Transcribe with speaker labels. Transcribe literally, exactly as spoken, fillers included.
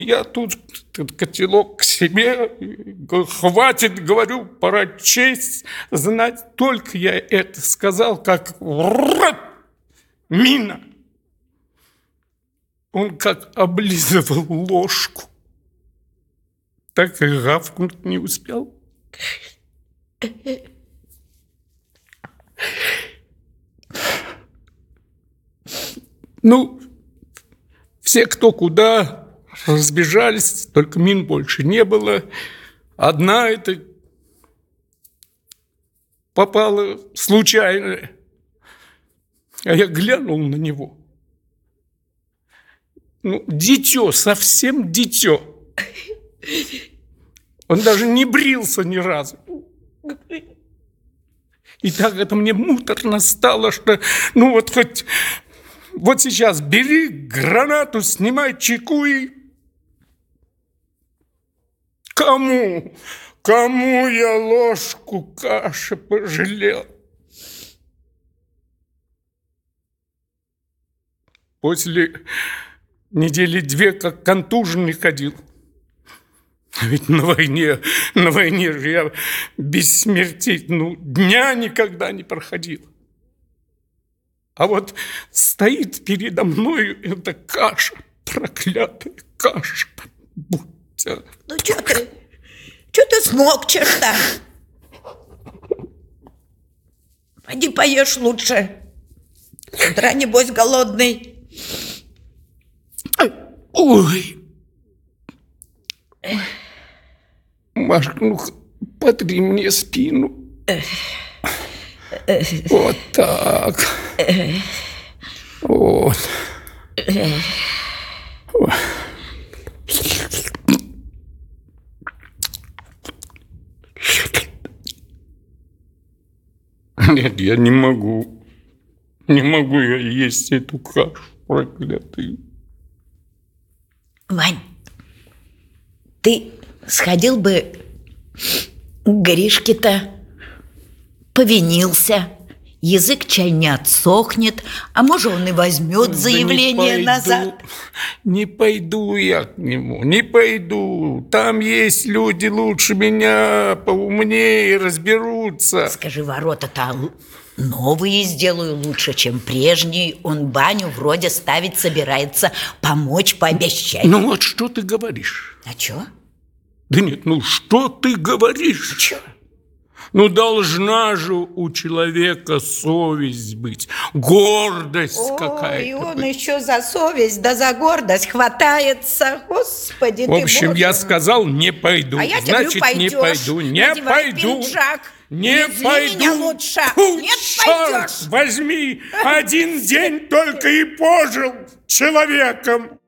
Speaker 1: Я тут этот котелок к себе, хватит, говорю, пора честь знать. Только я это сказал, как мина. Он как облизывал ложку, так и гавкнуть не успел. Ну, все кто куда разбежались, только мин больше не было. Одна эта попала случайно. А я глянул на него. Ну, дитё, совсем дитё. Он даже не брился ни разу. И так это мне муторно стало, что, ну вот хоть, вот сейчас бери гранату, снимай чеку и... Кому, кому я ложку каши пожалел? После недели две как контуженный ходил. А ведь на войне, на войне же я без смерти, ну, дня никогда не проходил. А вот стоит передо мною эта каша, проклятая каша. Будь она...
Speaker 2: Ну, что ты, что ты смокчешь-то? Пойди поешь лучше. С утра, небось, голодный.
Speaker 1: Ой. Машка, ну, потри мне спину. Вот так. Вот. Нет, я не могу. Не могу я есть эту кашу проклятую.
Speaker 2: Вань, ты сходил бы к Гришке-то, повинился. Язык чай не отсохнет, а может, он и возьмет заявление
Speaker 1: да
Speaker 2: назад.
Speaker 1: Не пойду я к нему, не пойду. Там есть люди лучше меня, поумнее, разберутся.
Speaker 2: Скажи, ворота-то новые сделаю лучше, чем прежние. Он баню вроде ставить собирается, помочь пообещать.
Speaker 1: Ну вот что ты говоришь?
Speaker 2: А чё?
Speaker 1: Да нет, ну что ты говоришь?
Speaker 2: Чё?
Speaker 1: Ну, должна же у человека совесть быть, гордость какая-то.
Speaker 2: И он
Speaker 1: быть.
Speaker 2: еще за совесть, да за гордость хватается. Господи,
Speaker 1: В общем,
Speaker 2: ты, Боже.
Speaker 1: я сказал, не пойду.
Speaker 2: А я
Speaker 1: Значит,
Speaker 2: тебе
Speaker 1: не пойду, не
Speaker 2: надевай
Speaker 1: пойду.
Speaker 2: пиджак.
Speaker 1: Не
Speaker 2: Извини
Speaker 1: пойду.
Speaker 2: меня лучше.
Speaker 1: Фу,
Speaker 2: Нет,
Speaker 1: черт
Speaker 2: пойдешь.
Speaker 1: возьми, один день только и пожил человеком.